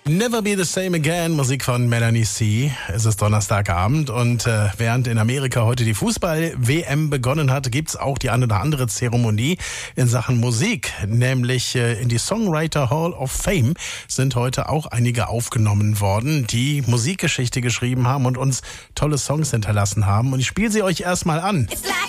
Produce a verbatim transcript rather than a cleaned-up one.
Never Be the Same Again, Musik von Melanie C. Es ist Donnerstagabend und äh, während in Amerika heute die Fußball-W M begonnen hat, gibt's auch die eine oder andere Zeremonie in Sachen Musik. Nämlich äh, in die Songwriter Hall of Fame sind heute auch einige aufgenommen worden, die Musikgeschichte geschrieben haben und uns tolle Songs hinterlassen haben. Und ich spiele sie euch erstmal an. It's like